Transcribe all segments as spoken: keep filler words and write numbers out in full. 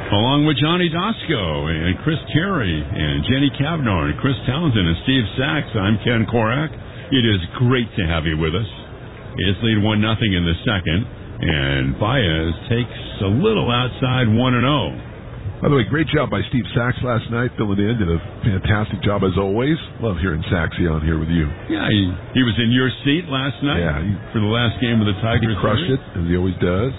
along with Johnny Dosco and Chris Terry and Jenny Kavnar and Chris Townsend and Steve Sachs. I'm Ken Korak. It is great to have you with us. It's lead one nothing in the second, and Baez takes a little outside one and oh. By the way, great job by Steve Sachs last night, filling in. Did a fantastic job as always. Love hearing Saxy on here with you. Yeah, he, he was in your seat last night. Yeah, he, for the last game of the Tigers. He crushed it, as he always does.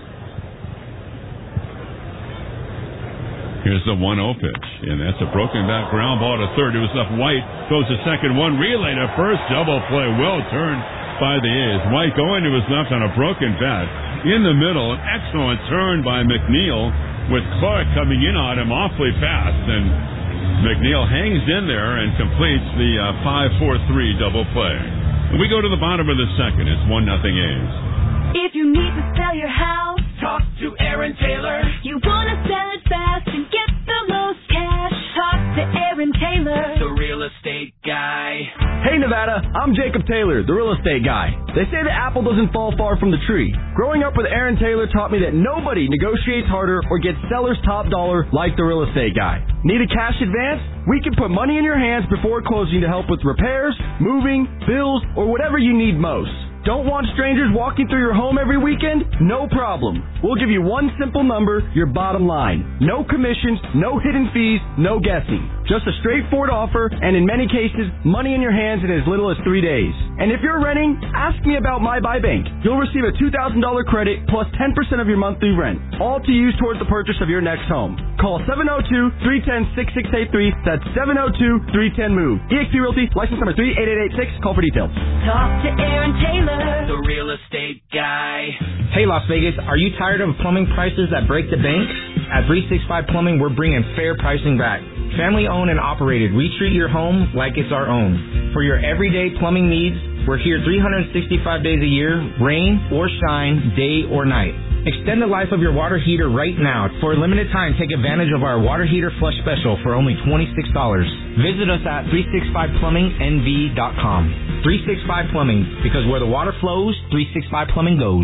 Here's the one oh pitch, and that's a broken back ground ball to third. It was left White, throws the second one, relay to first, double play, well turned by the A's. White going to his left on a broken bat. In the middle, an excellent turn by McNeil, with Clark coming in on him awfully fast, and McNeil hangs in there and completes the uh, five four three double play. And we go to the bottom of the second. It's one nothing A's. If you need to sell your house, talk to Aaron Taylor. You want to sell it fast and get the most cash, talk to Aaron Taylor, the real estate guy. Hey Nevada, I'm Jacob Taylor, the real estate guy. They say the apple doesn't fall far from the tree. Growing up with Aaron Taylor taught me that nobody negotiates harder or gets seller's top dollar like the real estate guy. Need a cash advance? We can put money in your hands before closing to help with repairs, moving, bills, or whatever you need most. Don't want strangers walking through your home every weekend? No problem. We'll give you one simple number, your bottom line. No commissions, no hidden fees, no guessing. Just a straightforward offer, and in many cases, money in your hands in as little as three days. And if you're renting, ask me about My Buy Bank. You'll receive a two thousand dollars credit plus ten percent of your monthly rent, all to use towards the purchase of your next home. Call seven oh two, three one oh, six six eight three. That's seven oh two, three one oh, MOVE. E X P Realty, license number three eight eight eight six. Call for details. talk to Aaron Taylor, the real estate guy. Hey Las Vegas, are you tired of plumbing prices that break the bank? At three sixty-five Plumbing, we're bringing fair pricing back. Family owned and operated, we treat your home like it's our own. For your everyday plumbing needs, we're here three hundred sixty-five days a year, rain or shine, day or night. Extend the life of your water heater right now. For a limited time, take advantage of our water heater flush special for only twenty-six dollars. Visit us at three sixty-five plumbing N V dot com. three sixty-five Plumbing, because where the water flows, three sixty-five Plumbing goes.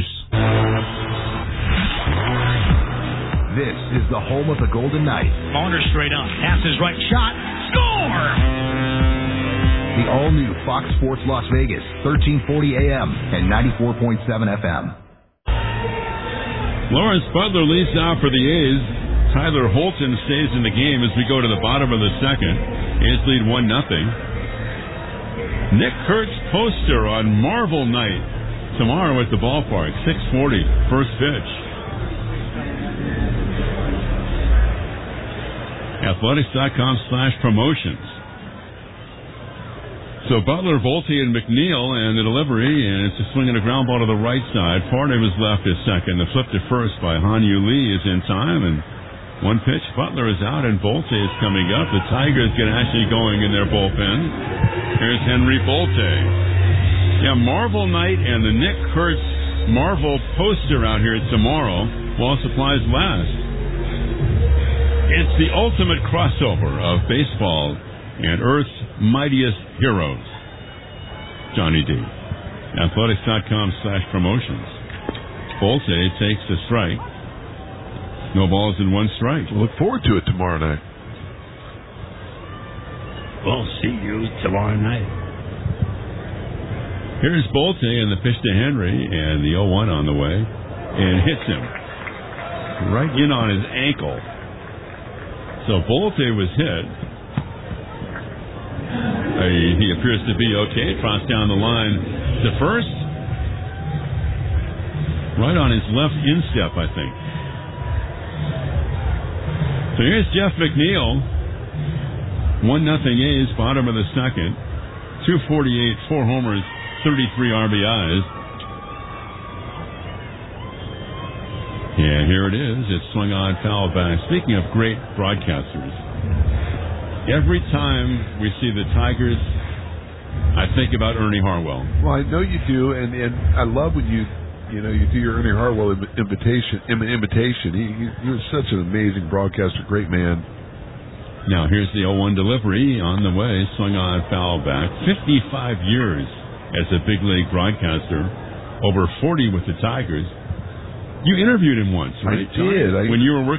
This is the home of the Golden Knights. Bonner straight on. Passes right, shot, score! The all-new Fox Sports Las Vegas, thirteen forty A M and ninety-four point seven F M. Lawrence Butler leads out for the A's. Tyler Holton stays in the game as we go to the bottom of the second. A's lead one nothing. Nick Kurtz poster on Marvel Night tomorrow at the ballpark, six forty, first pitch. Athletics.com slash promotions. So Butler, Volte, and McNeil, and the delivery, and it's a swing and a ground ball to the right side. Farnham is left at second. The flip to first by Han-Yu Lee is in time, and one pitch. Butler is out, and Volte is coming up. The Tigers get actually going in their bullpen. Here's Henry Volte. Yeah, Marvel Night and the Nick Kurtz Marvel poster out here tomorrow while supplies last. It's the ultimate crossover of baseball and Earth's mightiest heroes. Johnny D. Athletics.com slash promotions. Volte takes the strike. No balls in one strike. We'll look forward to it tomorrow night. We'll see you tomorrow night. Here's Volte and the pitch to Henry, and the oh one on the way, and hits him right in on his ankle. So Volte was hit. Uh, he appears to be okay. Crossed down the line to first. Right on his left instep, I think. So here's Jeff McNeil. one nothing A's, bottom of the second. two forty-eight, four homers, thirty-three R B Is. And here it is. It's swung on, foul back. Speaking of great broadcasters, every time we see the Tigers, I think about Ernie Harwell. Well, I know you do, and, and I love when you, you know, you do your Ernie Harwell invitation. Invitation. He, he, he was such an amazing broadcaster, great man. Now here's the oh one delivery on the way, swung on, foul back. fifty-five years as a big league broadcaster, over forty with the Tigers. You interviewed him once, right? I did. I, when you were working